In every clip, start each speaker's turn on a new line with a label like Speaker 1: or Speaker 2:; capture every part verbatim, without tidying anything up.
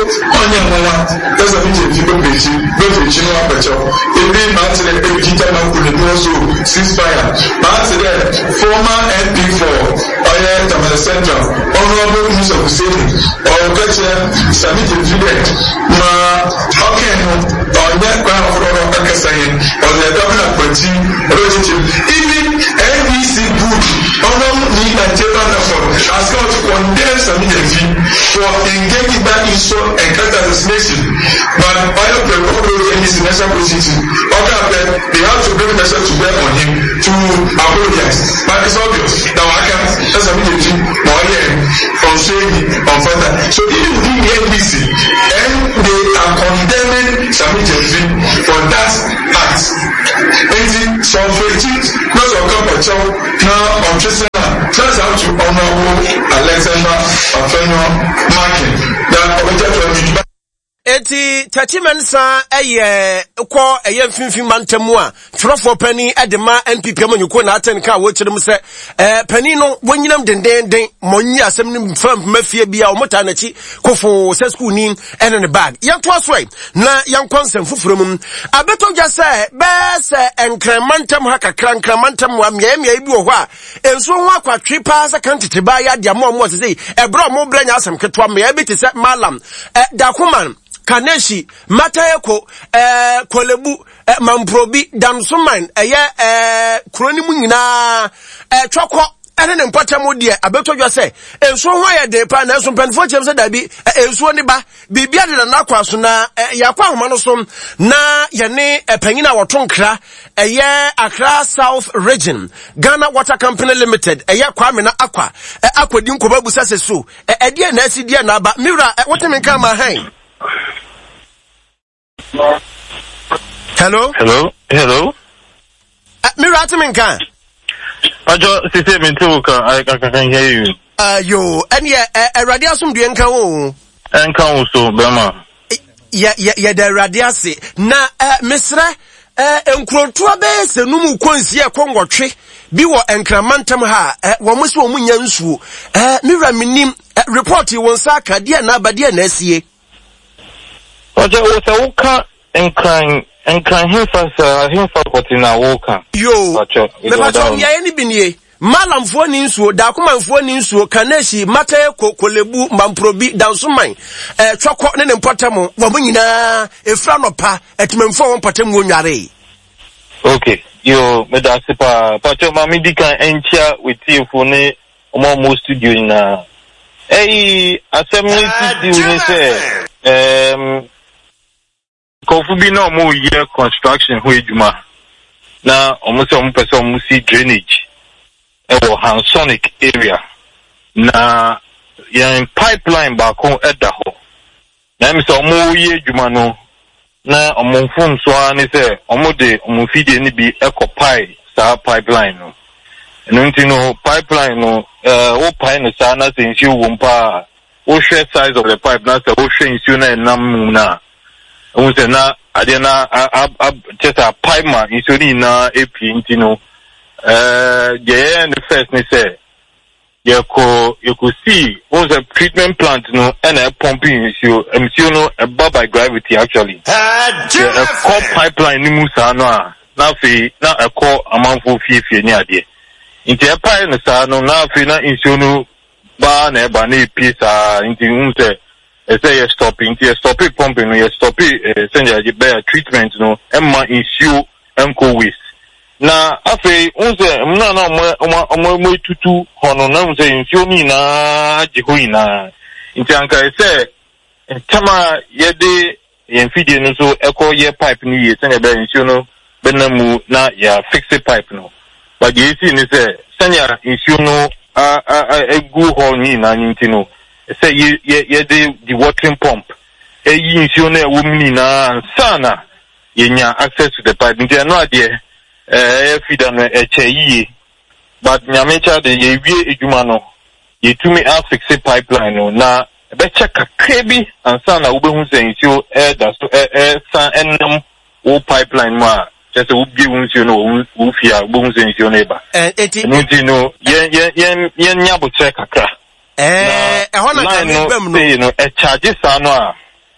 Speaker 1: onye mama esa mi je fibo beji be beji no apecho ebi ma tire e kita na ku le so ceasefire ma tire former M P for oye Tamale Central honorable Musa Hussein or keche sami je fibe ma okay no onye kwa oforo akasayin or the governor party relative even N D C good honor ni Nigeria effort as God to condemn sami je for engaging that issue and character assassination, but by the people in his national position, okay, they have to bring measures to bear on him to apologize. But it's obvious that I can't, that's a military, or from saying on further. So even in the N B C, and they are condemning Sami Jefi for that act. And so for it, not of Kapacho, now on Tristan. That's how to honor Alexander Afenyo Markin. That object of
Speaker 2: Eti Tatimensa eye ko eye mfimfim mantamu a twerofo pani edema N P P amanyuko na aten ka wo kyerem se eh pani no wonyinam dendenden monyi asem nim fam mafie bia o mota na chi kofo se school ni ene ne bag yanto asoi na yankonsem fufurum abeto gya se be se enkremantam ha kakra enkremantam wa miamia bi wo ho a enso ho akwatwe pa se kantete ba ya dia mo mo se sei ebro mo branya asem ketwa me bi te se malam eh dakuman Kaneshi, Matayeko, eh, Kolebu, eh, Mamprobi, Damsuman, eh, eh, Kronimunina, eh, Choko, and then Potamodia, I better just say, and so why they pan as some penfortures that be, eh, so niba, be better than Aquasuna, eh, Yakwa Manosom, na Yane, a Penina or Tonkra, a year Accra South Region, Ghana Water Company Limited, a year Kwamina Aqua, eh, Aqua Dinko Sasu, eh, dear Nancy dear Naba, Mira, what am I come hang? Hello?
Speaker 3: Hello? Hello?
Speaker 2: Uh, Miratiminka.
Speaker 3: Pajo, Sisi Mintuka, I can hear you.
Speaker 2: Uh, yo, and yeah, a radiasum du enka
Speaker 3: Enka also, Bema.
Speaker 2: Yeah, yeah, yeah, the radiasi. Na, uh, Misra, uh, enkrotua be se numu kwensi ya kongo tre, biwa enkramantam ha, uh, wamusi wa munya nsu, uh, mira minim, uh, reporti wonsaka, dia na badia nesiye.
Speaker 3: Pajo, wasa uka, enkran, enkran hinfa sa, hinfa kotina woka.
Speaker 2: Yo, mepacho, ya yeni binye. Malam fo ni nsuo da kuma fo ni nsuo Kaneshi Matayeko Kolebu Mamprobi Dansuman eh twako ne ne mpotamo wo nyina efra no pa etimemfo wo mpotamo onware.
Speaker 3: Okay, yo me da sipa pacho mami dika enchia with for ne omo mo studio na eh assembly studio ni se em kofu bi na omo ye construction ho eduma na omo se omo pese omo si drainage ewo Hansonic area na yan pipeline ba ko eda ho na mi so mo ye adwuma no na omo fun so ani se omo de omo fidie ni bi ekopai sa pipeline no no ntino pipeline no eh o pai no sa na se nsi wo mpa o share size of the pipe na se o share nsi na nam na o se na ade na just a pipe ma nsi ni na epi ntino Uh, yeah, and the first they say, you could, you could see, was a treatment plant, no, and a pumping issue, and you know, above by gravity actually. Yeah, a core pipeline, ni musa no, na fi, na a core amount for fee fee ni ade. Into a pipe no sa no, na fi na issue no, ba na ba na piece ah, into unse, say you stop, into you stop it pumping, you stop it, send you a treatment no, and ma issue, and go waste. Na afi unze mna na omo omo tutu hono na unze infioni na jihoyi na nti anka ese tama yede yemfidie no so eko ye pipe ni ye senya be infioni benamu na ya fix pipe no but ye si ni se senya infioni a a egu ho ni na nti no se ye ye de the watering pump e yi infioni e wo mni na sana yenya access to the pipe nti no ade eh feeder no echeyi but nyamecha de ye wie edwuma no ye tumi a fix pipeline no na be check kakrebi ansa na wo behun se nsio eh da so eh san enam wo pipeline ma just wo bi wo nsio no wo fia wo behun se nsio na ba
Speaker 2: eh eti
Speaker 3: no ye ye ye ye nyabo check kakra
Speaker 2: eh eh hona ka ni bam no
Speaker 3: no e charge sa no a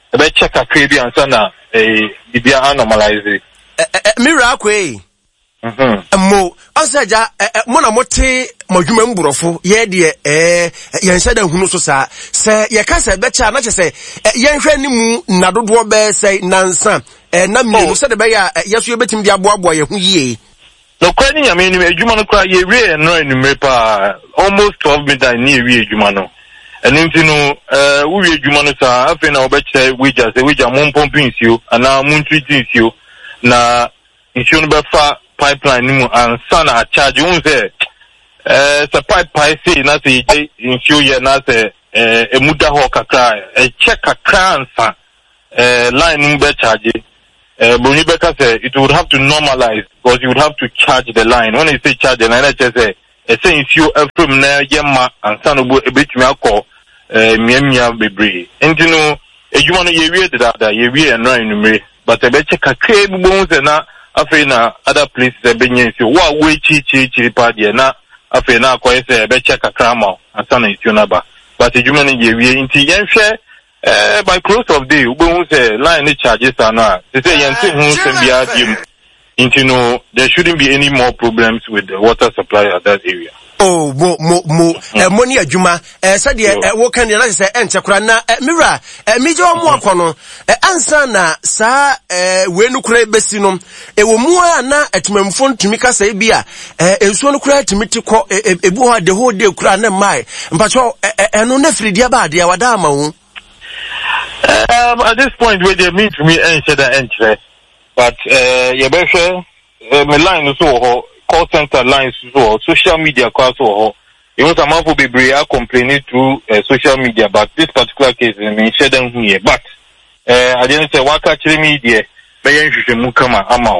Speaker 3: ebe check akra bi ansa na eh bibia anormalize
Speaker 2: mira kwe
Speaker 3: mhm
Speaker 2: mo asaja mo na mote modwuma mburofo ye de eh yen hye da hunu so sa se ye ka se be cha na che se yen hwe ni mu na dodo be se nansa eh na mienu se de be ya yeso ye betim dia boaboa ye hu yie
Speaker 3: no kwani nyame ni adwuma no kwa ye wie no enumere pa almost twelve midnight ni wie adwuma no enu nti no eh wo wie adwuma no sa afi na obeche wija se wija mo mpompi nsio ana mo ntwiti nsio na nsio no be fa pipeline ni mu ansa na charge won se eh se pipe pipe say na se nsio ye na se eh emuda ho kakra e check kakra ansa eh line mu be charge Uh, but it would have to normalize because you would have to charge the line. When you say charge the line, I just say, I say if you are from there, Yama and Sanobu, a bit me alcohol, uh, Miamia Bibri. And you know, you want to hear that, you hear and run but I bet check a crab bones and not after other places have been used. What way chi chi chi party and not after now, quite say, I bet check a cramo and son is Tunaba. But the human year into Yan share. Uh, by close of day, we won't say line charges are not. They say Yancy won't be arguing. Into no, there shouldn't be any more problems with the water supply at that area.
Speaker 2: Oh, mo mo mo. Eh, money adwuma. Eh, said ye. Eh, wo kan ye na say enche kura na. Eh, mira. Eh, mi jo mo akono. Eh, ansa na sa eh we nu kura besi no. Eh, wo mu a na etumamfo ntumi ka say bia. Eh, enso no kura timiti ko ebu ha the whole day kura na mai. Mpacho eh no na firi dia ba dia wada ama wo.
Speaker 3: Um, at this point, where they mean to me, enter the entry, but uh, you better uh, my line is so call center lines so social media call so you want a man who be brave complaining to uh, social media, but this particular case I mean share them here. But uh, I didn't say what actually media, but you should move come out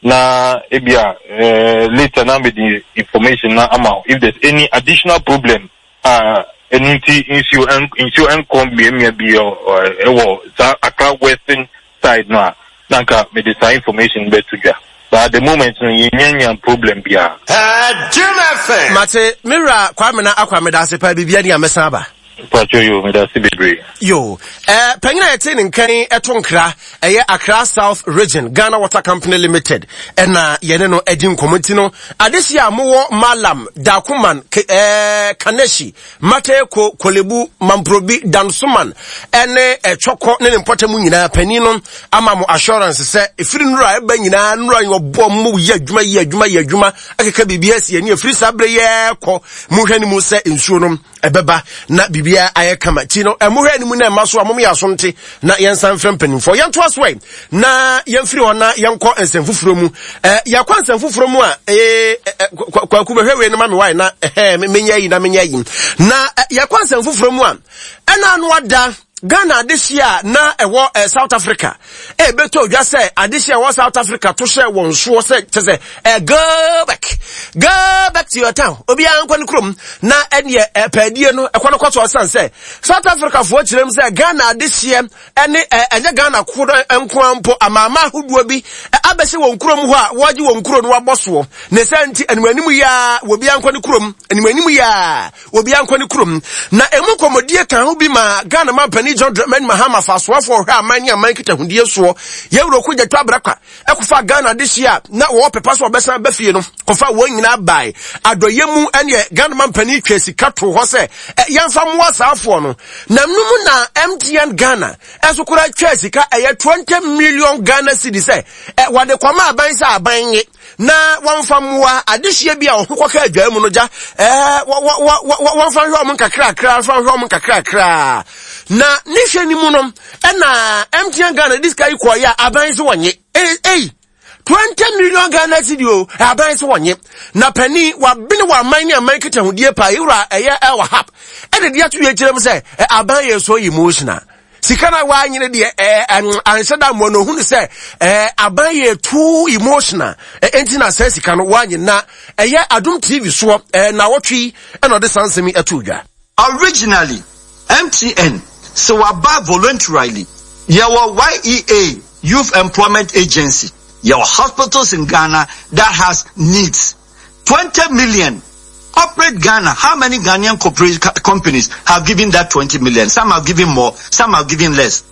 Speaker 3: na ebia uh, later now with the information na amount if there's any additional problem uh Enunti insure and insure and come be maybe or or Accra Western side now. Nanka me the same information better to but at the moment no yenyan problem bia.
Speaker 2: Uh Jim F M. Mate Mira Kwame na akwa me da se pa bibia ni amesaba.
Speaker 3: Pacho yo me da se bebre.
Speaker 2: Yo, eh pengina ete nkan etonkra eye Accra South Region Ghana Water Company Limited ena yene no edi nkomoti no adesia mowo Malam Dakuman eh Kaneshi Mateko Kolebu Mamprobi Dansuman ene etwoko ne mpotemu nyina pani no ama mo assurance se efiri nura eba nyina nura yobo mu ye adwuma ye adwuma ye adwuma akeka bibia sie ne efiri sabre ye ko mu hwani mu se nsuo no ebeba na bibia ayekama ti no emu hwani mu na maso amom ya sonte na yensan frem panimfo yento aswe na yemfiri hona yenko ensemfufuro mu eh yakwa ensemfufuro mu a eh kwaku behwe no ma me wai na eh menya yi na menya yi na yakwa ensemfufuro mu a ena no ada Ghana adisia na ewo eh, South Africa e beto dwa se adisia wo South Africa to share won so se say eh, go back go back to your town obi ankwan krom na ene eh, padie no ekwan kwato san say South Africa fo kirem say Ghana adisia ene enye Ghana kodo enkwampo amama huduo bi eh, abese won krom ho a woji won kro no waboso ne santi enwanim ya obi ankwan krom enwanim ya obi ankwan krom na emu komodie kan ho bi ma Ghana ma pani John Dramani Mahama faswa for her amani amankita hundie so ye wuro kugya twabrakwa ekofa Ghana this year na wo pepa so obesa bafie no kofa wo nyina bai adoyemu ene Ghana man pani twesi kato ho se yemfa mo asafo no na num na M T N Ghana eso kura twesi ka eye twenty million Ghana cedis e wade kwama aban sa aban ye na wamfa moa adehye bia ho kwaka adwa mu no ja eh wamfa hwe om kakra kra fa hwe om kakra kra na nishe ni munom ena M T N Ghana this guy kwa ya aban so wanye eh eh twenty million Ghana cedi o aban so wanye na pani wa bini wa mani amankita hudie pa ira eye ewa hap ene dia tu ye kirem say aban ye so emotional sikana wa nyine de eh ansada mo no hunu say eh aban ye too emotional enti na say sikano wa nyine na eye Adum T V so eh na wotwi ena de sansemi atudwa.
Speaker 4: Originally M T N so above voluntarily your Y E A Youth Employment Agency your hospitals in Ghana that has needs twenty million operate Ghana. How many Ghanaian corporate companies have given that twenty million? Some have given more, some have given less.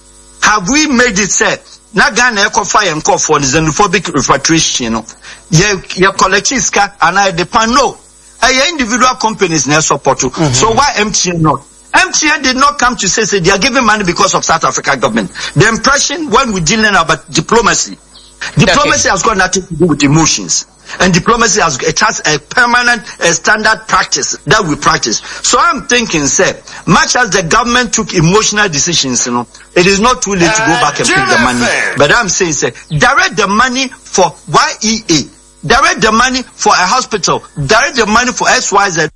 Speaker 4: have we made it say na Ghana eco fire and call for the xenophobic repatriation, you know? Ye ye collectiska and I depend no. A individual companies na support to. Mm-hmm. So why M T N not? M T N did not come to say, say they are giving money because of South Africa government. The impression when we're dealing about diplomacy, diplomacy okay. has got nothing to do with emotions. And diplomacy has, it has a permanent a standard practice that we practice. So I'm thinking, say, much as the government took emotional decisions, you know, it is not too late to go back and pick the money. But I'm saying, say, direct the money for Y E A, direct the money for a hospital, direct the money for X Y Z.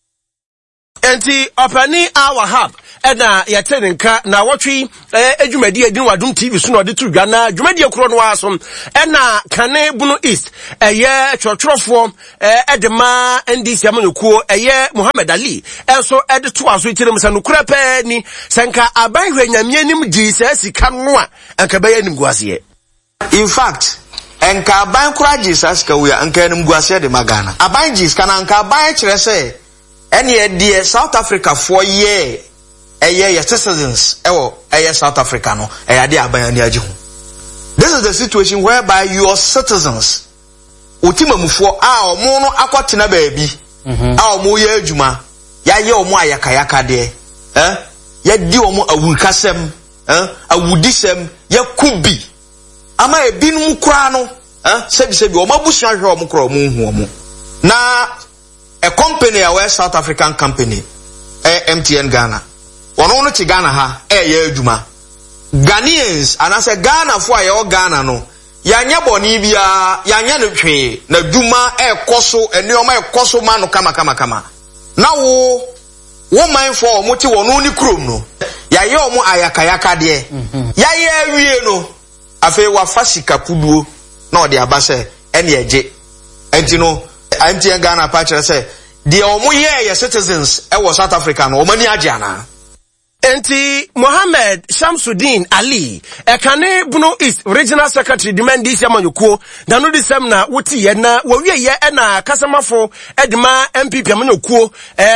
Speaker 2: Enti opani our hub ena yɛte nka na wɔtwe adwumadi adin wadum T V so na ɔde to dwa na adwumadi akro no asom ena kane bunu east ɛyɛ twɔtwɔfo ɛde ma N D C amanyokuo ɛyɛ Muhammad Ali ɛnso ɛde to aso tirim sa no kura pɛ ni sanka abanhwɛ nyamie nim di sɛ sika no a anka bɛyɛ nim guaseɛ.
Speaker 5: In fact enka aban kura ji sasika we anka nim guaseɛ de magana aban ji sika na anka aban kyerɛ sɛ ɛne ɛdeɛ South Africa for year ɛyɛ yɛ citizens ɛwɔ ɛyɛ South Africa no ɛyɛ de aban ani agye ho. This is the situation whereby your citizens otimamufoɔ a ɔmo no akɔtena baabi a ɔmo yɛ adwuma yɛayɛ ɔmo ayakayaka deɛ eh yɛdi ɔmo awurikasɛm eh awudisɛm yɛkubi ama ebinom koraa no eh sɛbi sɛbi ɔmo abusua hwɛ ɔmo koraa ɔmo hu ɔmo na a company a South African company eh, M T N Ghana ono no ti Ghana ha eh ye adwuma Ghanaians and as a Ghana for ayo Ghana no yanya boni bia yanya no hwe na dwuma e koso enioma e koso ma no kama kama kama na wo wo man for mo ti wono ni krom no yaye omo ayakayaka de yaye awie no afi wa fasika puduo na ode abase ene eje enti no M T N Ghana patch say the omo ye citizens e was South Africa no omani agiana.
Speaker 2: Enti Mohammed Shamsuddin Ali ekane Bunu East Regional Secretary demand this amanyokuo na no disem na woti ye na wawie ye na kasamafo edima M P P amanyokuo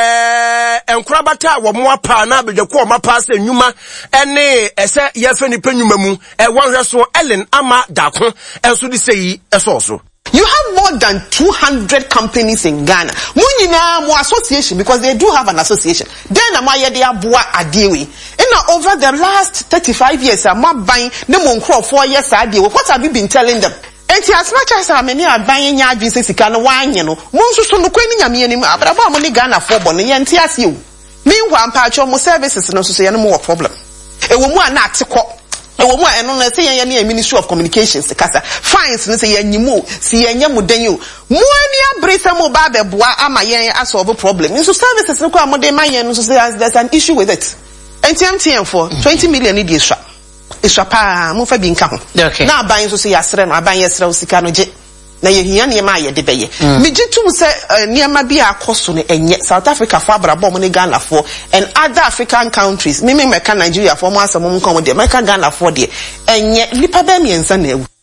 Speaker 2: eh enkrabata wo mo apa na abedwako ma pa se nnwuma ene ese ye fe ni panwuma mu e wonhwe so Ellen Ama Dako enso di sei eso so.
Speaker 6: You have more than two hundred companies in Ghana. Munina mo association because they do have an association. Then am I there boa adewe. And over the last thirty-five years, I'm not buying the monkro four years adewe. What have you been telling them? And as much as how many are buying ya Jesus can wine, you know, Monsu so no queen yami anymore. But I'm only Ghana for bon and tears you. Meanwhile, patch your services no so no more problem. A woman not to call. Ewo mu eno na say yen ya Ministry of Communications kasa fines no say yen nyimu si yen yamu danyo mu ani abresa mu ba beboa ama yen asolve problem so services no kwa modern man yen so say there's an issue with it M T N for twenty million ni di extra extra pa mu fa bi nka ho na aban so say yasre no aban yasre usika no je na ye hia ne ma ye de beye me gitum say niema bi akoso no enye South Africa for abrabo mo ne Ghana for and other African countries me me meka Nigeria for mo asamo mo nko mo de meka Ghana for de enye lipa ba miensa na ewu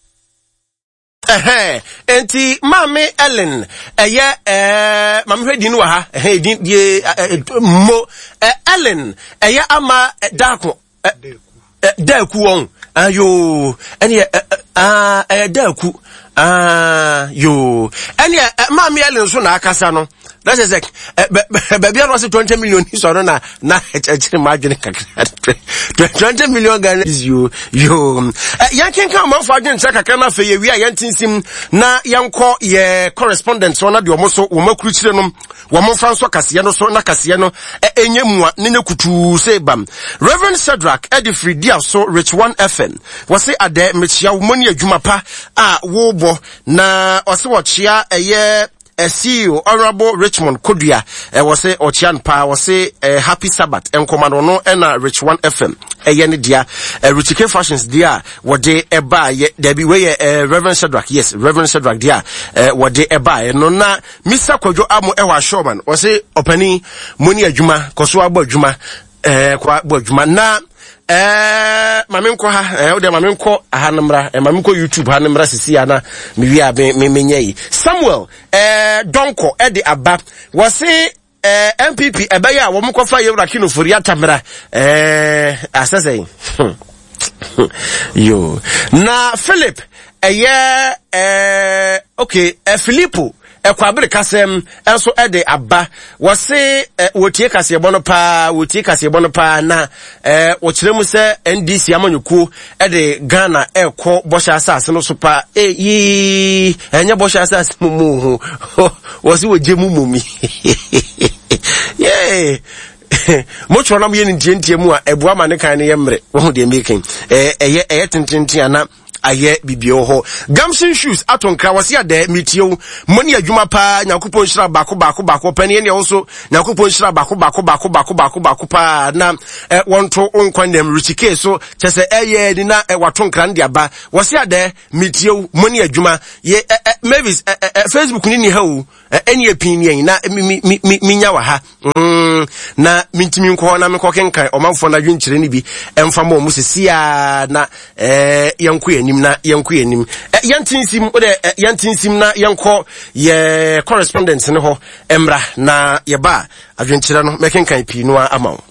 Speaker 2: eh enti mame Ellen eye eh mame hwedi no ha eh din die mo Ellen eye Ama Dako Daku won ayo ene ah eh Daku ah yo ene mame Ellen so na akasa no that is like baby no say twenty million so no na na echiri ma adwene kakra twenty million Ghana is you yo yan ken kan man fa adwene kakra na fe ye wi a yan tinsim na yanko ye correspondent so na de omo so wo makuru kire no wo mo fa so kase no so na kase no enye mua ne ne kutu say bam Reverend Shadrack Edifree dia so Rich one F M wo say ade mechia wo mani adwuma pa a wo bo na o se wo chia eye a C E O Honorable Richmond Kodua eh was say Ochian Pa was say uh, happy Sabbath and commando no and Rich one F M eh yeni dia uh, Richike Fashions dia what they e buy there be way uh, Reverend Shadrack yes Reverend Shadrack dia uh, what they e buy no na Mister Kojo Amo Ewa Showman was say openi money adwuma koso abo adwuma eh kwa abo adwuma na eh mamenko ha eh o de mamenko aha namra eh mamenko YouTube ha namra sisi ana me wi a me menyai Samuel eh donko e de aba wose eh M P P e be ya wo mkofa yewra kino fori atamra eh asase Yo. Na Philip, eye eh okay, eh Filippo ekwabere kasem enso ede aba wose wotie kase bono pa wotie kase bono pa na eh wo kiremu se N D C amanyuku ede Ghana ekọ bosha asase no so pa eh yi enye bosha asase mumu wose wogemu mumi yeah mo choro na mo yeni ntie mu a ebu ama ne kan ne yemre wo ho de making eh eye eye tintintin ana aye bibio ho Gamson shoes atonka wase ade mitio moni adwuma pa nyakopon hira bako bako bako pani ne wonso nyakopon hira bako bako bako bako bako bako pa na eh, wonto onkwanem richike so chese eye ni na eh, watonkra ndi aba wase ade mitio moni adwuma ye eh, eh, Mavis eh, eh, Facebook ni ni ha o eh, eni epin na mi mi mi, mi nya wa ha mm, na mintimi nko na me kokenkan omanfo na dwinkyire ni bi emfa mo mu sesia na eh yanko nim na yanko nim eh, yantinsim o de eh, yantinsim na yanko ye correspondence ne ho emra na ye ba adwenkyire no mekenkan pi no ama